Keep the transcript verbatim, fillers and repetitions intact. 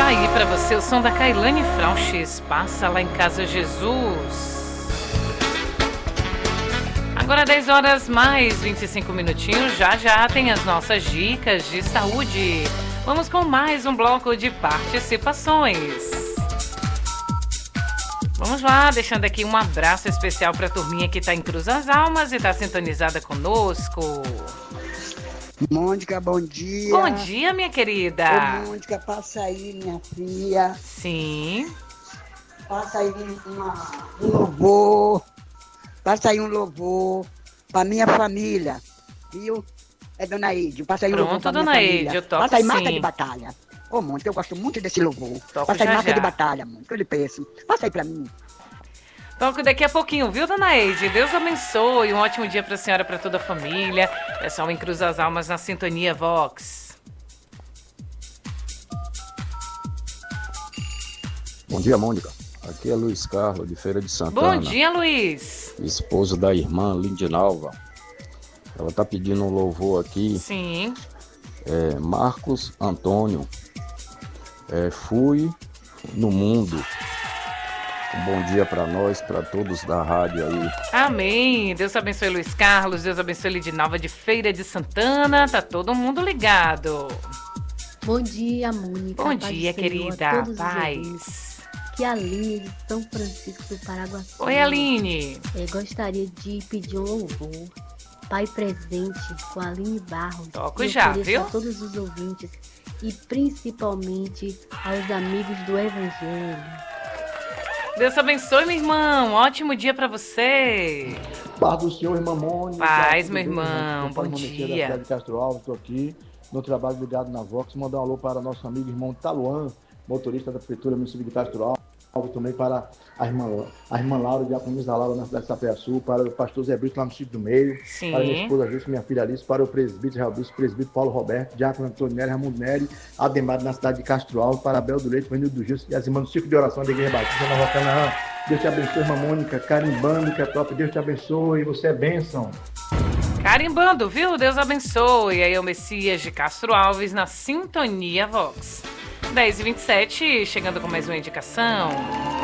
aí pra você o som da Kailane Frauches, Passa Lá em Casa Jesus. Agora dez horas mais vinte e cinco minutinhos, já já tem as nossas dicas de saúde. Vamos com mais um bloco de participações. Vamos lá, deixando aqui um abraço especial para a turminha que está em Cruz das Almas e está sintonizada conosco. Mônica, bom dia. Bom dia, minha querida. Ô, Mônica, passa aí, minha filha. Sim. Passa aí uma, um louvor. Passa aí um louvor para minha família, viu? É Dona Eide. Passa aí um Pronto, louvor para minha Dona família. Eide, eu toco Passa aí sim. marca de batalha. Ô, Mônica, eu gosto muito desse louvor. Toco Passa aí já, marca já. de batalha, Mônica. Eu lhe peço. Passa aí para mim. Toco daqui a pouquinho, viu, Dona Eide? Deus abençoe, um ótimo dia para a senhora, para toda a família. Pessoal em Cruz das Almas na Sintonia Vox. Bom dia, Mônica. Aqui é Luiz Carlos, de Feira de Santana. Bom dia, Luiz. Esposo da irmã Lindinalva. Ela tá pedindo um louvor aqui. Sim. É, Marcos Antônio. É, Fui no Mundo. Um bom dia para nós, para todos da rádio aí. Amém. Deus abençoe Luiz Carlos, Deus abençoe Lindinalva de Feira de Santana. Tá todo mundo ligado. Bom dia, Mônica. Bom Paz dia, do Senhor querida. a todos os Paz. ouvintes. Que a Aline de São Francisco do Paraguaçu. Oi, Aline. É, gostaria de pedir um louvor. Pai presente com a Aline Barros. Toco Eu já, ofereço viu? a todos os ouvintes e principalmente aos amigos do Evangelho. Deus abençoe, meu irmão. Ótimo dia pra você. Paz do Senhor, irmã Mônica. Paz, Tudo meu bem, irmão. irmão? Bom Da dia. cidade de Castro Alves, estou aqui no trabalho ligado na Vox. Mandar um alô para nosso amigo irmão Taluan, motorista da Prefeitura Municipal de Castro Alves. Também para a irmã, a irmã Laura, Diaconisa Laura, na cidade de Sapé-Sul, para o pastor Zé Brito, lá no sítio do meio, Sim. para minha esposa Júcia, minha filha Alice, para o presbítero Real Bispo, presbítero Paulo Roberto, Diácono Antônio Nery, Ramundo Nery, Ademar, na cidade de Castro Alves, para Abel do Leite, Menino do Gilson e as irmãs do Círculo de Oração da Igreja Batista Nova Canaã. Deus te abençoe, irmã Mônica, carimbando, que é top, Deus te abençoe, você é bênção. Carimbando, viu? Deus abençoe. Aí é o Messias de Castro Alves na Sintonia Vox. dez e vinte e sete, chegando com mais uma indicação.